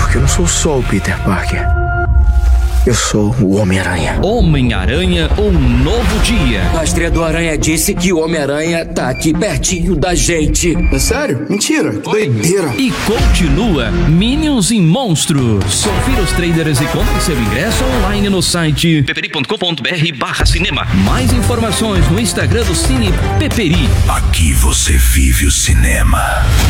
Porque eu não sou só o Peter Parker. Eu sou o Homem-Aranha. Homem-Aranha, um novo dia. O rastreador Aranha disse que o Homem-Aranha tá aqui pertinho da gente. É sério? Mentira, que doideira. E continua Minions e Monstros. Confira os trailers e compre seu ingresso online no site peperi.com.br/cinema. Mais informações no Instagram do Cine Peperi. Aqui você vive o cinema.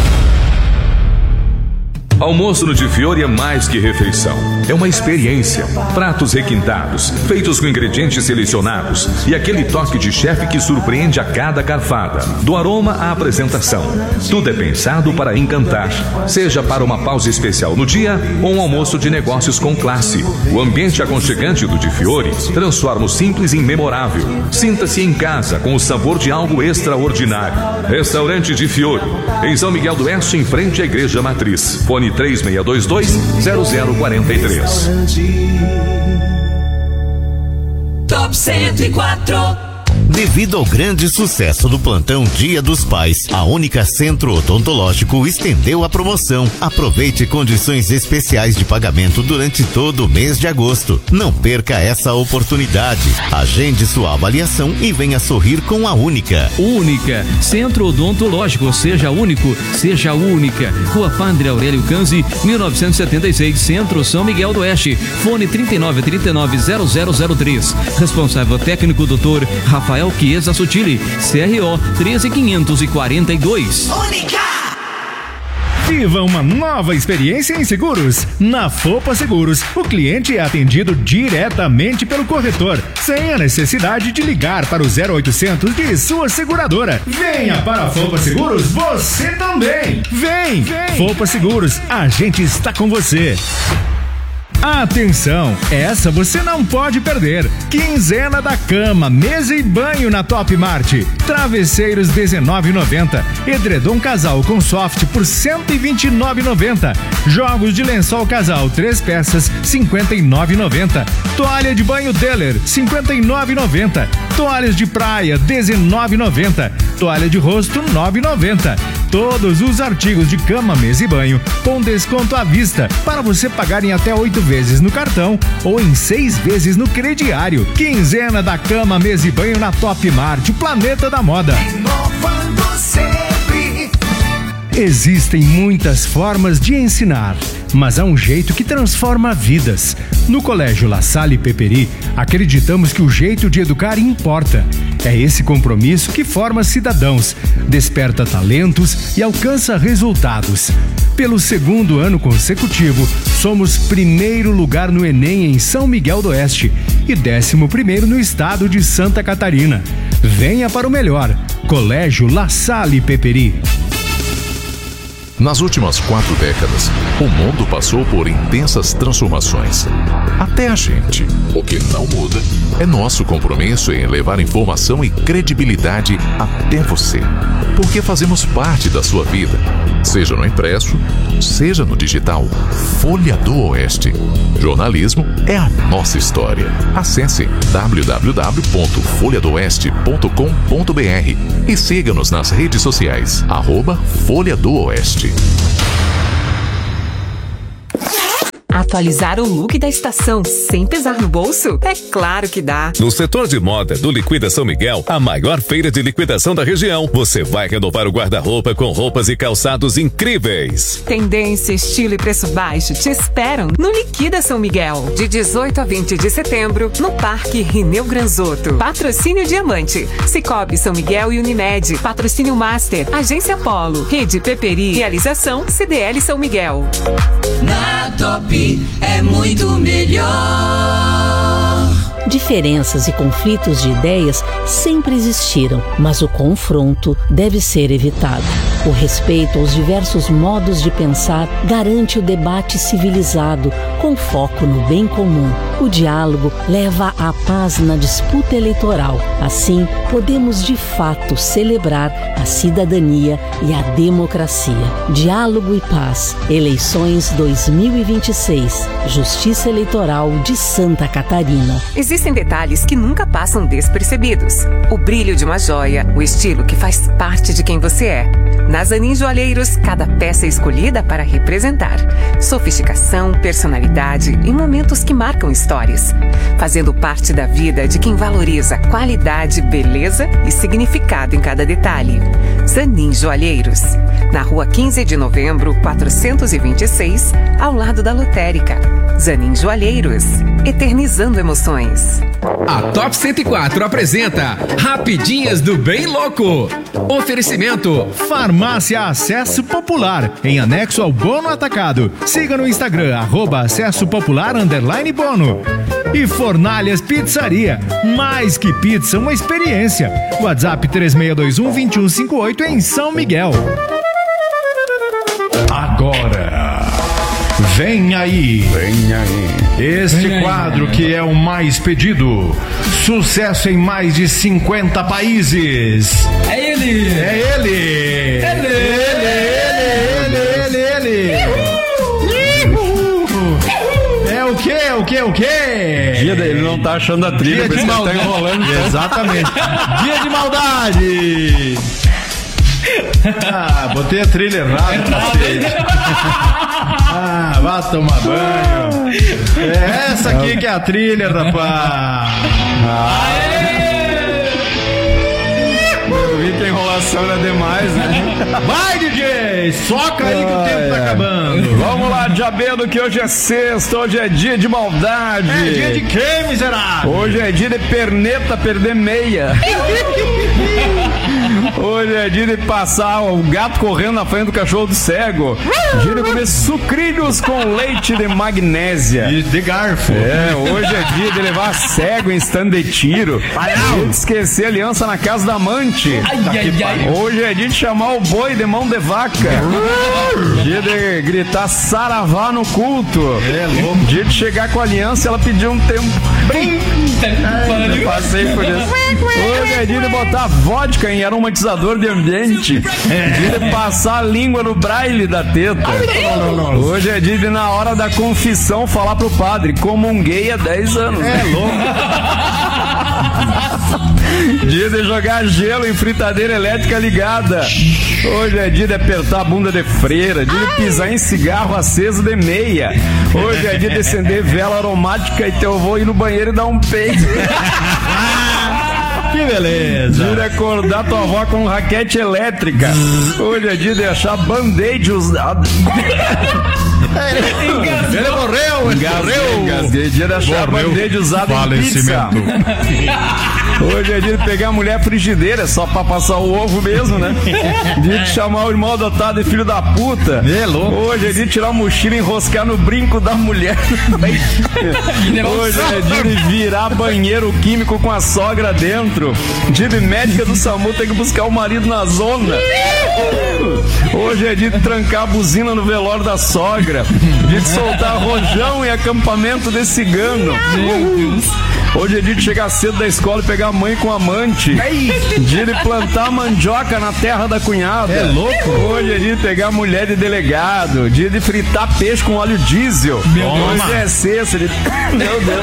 Almoço no Di Fiore é mais que refeição. É uma experiência. Pratos requintados, feitos com ingredientes selecionados e aquele toque de chefe que surpreende a cada garfada. Do aroma à apresentação. Tudo é pensado para encantar. Seja para uma pausa especial no dia ou um almoço de negócios com classe. O ambiente aconchegante do Di Fiore transforma o simples em memorável. Sinta-se em casa com o sabor de algo extraordinário. Restaurante Di Fiore, em São Miguel do Oeste, em frente à Igreja Matriz. Fone 3622-0043. Top 104. Devido ao grande sucesso do plantão Dia dos Pais, a Única Centro Odontológico estendeu a promoção. Aproveite condições especiais de pagamento durante todo o mês de agosto. Não perca essa oportunidade. Agende sua avaliação e venha sorrir com a Única. Única Centro Odontológico, seja único, seja única. Rua Padre Aurélio Canzi, 1976, Centro, São Miguel do Oeste. Fone 3939-0003. Responsável técnico Dr. Rafael Chiesa Sotile, CRO 13542. Única! Viva uma nova experiência em seguros. Na Fopa Seguros, o cliente é atendido diretamente pelo corretor, sem a necessidade de ligar para o 0800 de sua seguradora. Venha para a Fopa Seguros, você também. Vem! Fopa Seguros, a gente está com você. Atenção, essa você não pode perder. Quinzena da cama, mesa e banho na Top Mart. Travesseiros R$19,90. Edredom casal com soft por R$129,90. Jogos de lençol casal 3 peças R$59,90. Toalha de banho Deller R$59,90. Toalhas de praia R$19,90. Toalha de rosto R$9,90. Todos os artigos de cama, mesa e banho com desconto à vista para você pagar em até 8 vezes no cartão ou em 6 vezes no crediário. Quinzena da cama, mesa e banho na Top Mart, o planeta da moda. Inovando sempre. Existem muitas formas de ensinar, mas há um jeito que transforma vidas. No Colégio La Salle Peperi, acreditamos que o jeito de educar importa. É esse compromisso que forma cidadãos, desperta talentos e alcança resultados. Pelo 2º ano consecutivo, somos primeiro lugar no Enem em São Miguel do Oeste e 11º no estado de Santa Catarina. Venha para o melhor. Colégio La Salle Peperi. Nas últimas 4 décadas, o mundo passou por intensas transformações. Até a gente. O que não muda é nosso compromisso em levar informação e credibilidade até você. Porque fazemos parte da sua vida, seja no impresso, seja no digital. Folha do Oeste. Jornalismo é a nossa história. Acesse www.folhadoeste.com.br e siga-nos nas redes sociais. @Folha do Oeste. Atualizar o look da estação sem pesar no bolso? É claro que dá. No setor de moda do Liquida São Miguel, a maior feira de liquidação da região, você vai renovar o guarda-roupa com roupas e calçados incríveis. Tendência, estilo e preço baixo te esperam no Liquida São Miguel, de 18 a 20 de setembro, no Parque Rineu Granzotto. Patrocínio Diamante, Cicobi São Miguel e Unimed. Patrocínio Master, Agência Polo, Rede Peperi, realização CDL São Miguel. Na Top é muito melhor. Diferenças e conflitos de ideias sempre existiram, mas o confronto deve ser evitado. O respeito aos diversos modos de pensar garante o debate civilizado, com foco no bem comum. O diálogo leva à paz na disputa eleitoral. Assim, podemos de fato celebrar a cidadania e a democracia. Diálogo e paz. Eleições 2026. Justiça Eleitoral de Santa Catarina. Existem detalhes que nunca passam despercebidos. O brilho de uma joia, o estilo que faz parte de quem você é. Na Zanin Joalheiros, cada peça é escolhida para representar sofisticação, personalidade e momentos que marcam histórias, fazendo parte da vida de quem valoriza qualidade, beleza e significado em cada detalhe. Zanin Joalheiros, na Rua 15 de Novembro, 426, ao lado da lotérica. Zanin Joalheiros, eternizando emoções. A Top 104 apresenta Rapidinhas do Bem Louco. Oferecimento Farmácia Acesso Popular, em anexo ao Bono Atacado. Siga no Instagram, @acessopopular_bono. E Fornalhas Pizzaria, mais que pizza, uma experiência. WhatsApp 3621-2158 em São Miguel. Agora, vem aí. Este quadro que é o mais pedido. Sucesso em mais de 50 países. É ele! É ele! É o quê? Dia ele não tá achando a trilha, Dia de maldade. tá enrolando. Exatamente. Dia de maldade. Botei a trilha errada, cacete. Vá tomar banho. É essa aqui que é a trilha, rapaz. Eu vi que a enrolação era demais, né? Vai, DJ! Soca aí que o tempo tá acabando. Vamos lá, diabendo, que hoje é sexta, hoje é dia de maldade. É dia de quê, miserável? Hoje é dia de perneta perder meia. Hoje é dia de passar o gato correndo na frente do cachorro do cego. Dia de comer sucrilhos com leite de magnésia. E de garfo. Hoje é dia de levar cego em stand de tiro. Dia de esquecer a aliança na casa da amante. Hoje é dia de chamar o boi de mão de vaca. Dia de gritar saravá no culto. Louco. Dia de chegar com a aliança e ela pedir um tempo. Passei por isso. Hoje é dia de botar vodka em aromatizador de ambiente. Dia de passar a língua no braille da teta. Hoje é dia de, na hora da confissão, falar pro padre: comunguei há 10 anos. Louco. Dia de jogar gelo em fritadeira elétrica ligada. Hoje é dia de apertar a bunda de freira. Dia de pisar em cigarro aceso de meia. Hoje é dia de acender vela aromática e teu avô ir no banheiro e dar um peido. Que beleza. Dia de acordar tua avó com raquete elétrica. Hoje é dia de achar band-aid usado. Ele morreu. Engasguei. Dia de achar band-aid usado em pizza. Hoje é dia de pegar a mulher frigideira, só pra passar o ovo mesmo, né? Dia de chamar o irmão adotado de filho da puta. Hoje é dia de tirar a mochila e enroscar no brinco da mulher. Hoje é dia de virar banheiro químico com a sogra dentro. Dia de médica do SAMU ter que buscar o marido na zona. Hoje é dia de trancar a buzina no velório da sogra. Dia de soltar rojão em acampamento de cigano. Hoje é dia de chegar cedo da escola e pegar a mãe com amante. Dia de plantar mandioca na terra da cunhada. Hoje é dia de pegar a mulher de delegado. Dia de fritar peixe com óleo diesel. Hoje é sexta. Meu Deus.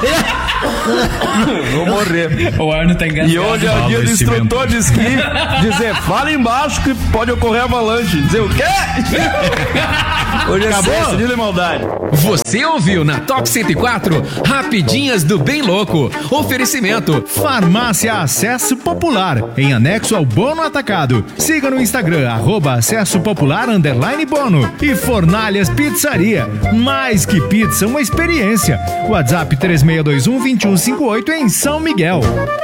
Vou morrer. O ar não tá engasgado. E hoje é o dia do instrutor de esqui dizer: fala embaixo que pode ocorrer avalanche. Dizer o quê? Hoje é sexta, dia de maldade. Você ouviu na Top 104 Rapidinhas do Bem Louco. Oferecimento Farmácia Acesso Popular, em anexo ao Bono Atacado. Siga no Instagram, @acessopopular_bono. E Fornalhas Pizzaria, mais que pizza, uma experiência. WhatsApp 3621-2158 em São Miguel.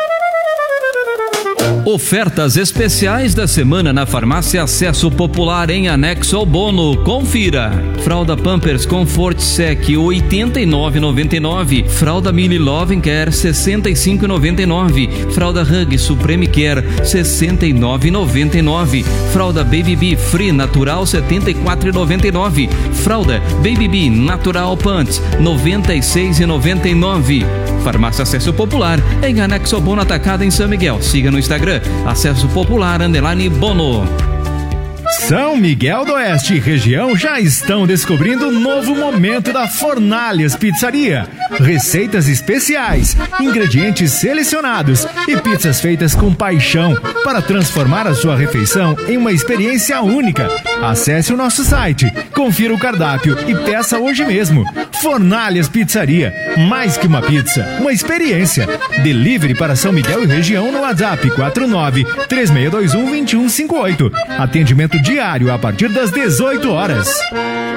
Ofertas especiais da semana na Farmácia Acesso Popular em anexo ao Bono. Confira. Fralda Pampers Comfort Sec 89,99. Fralda Mini Loving Care 65,99. Fralda Hug Supreme Care 69,99. Fralda Baby Bee Free Natural 74,99. Fralda Baby Bee Natural Pants 96,99. Farmácia Acesso Popular em anexo ao Bono Atacado em São Miguel. Siga no Instagram, Acesso Popular _Bono. São Miguel do Oeste e região já estão descobrindo o novo momento da Fornalhas Pizzaria. Receitas especiais, ingredientes selecionados e pizzas feitas com paixão para transformar a sua refeição em uma experiência única. Acesse o nosso site, confira o cardápio e peça hoje mesmo. Fornalhas Pizzaria, mais que uma pizza, uma experiência. Delivery para São Miguel e região no WhatsApp 49-3621-2158. Atendimento diário a partir das 18 horas.